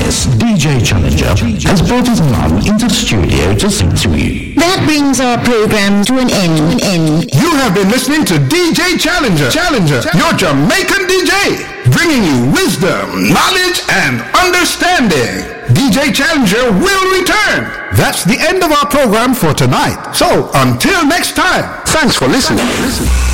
Yes, DJ Challenger has brought his mom into the studio to sing to you. That brings our program to an end. You have been listening to DJ Challenger, your Jamaican DJ, bringing you wisdom, knowledge, and understanding. DJ Challenger will return. That's the end of our program for tonight. So, until next time, thanks for listening.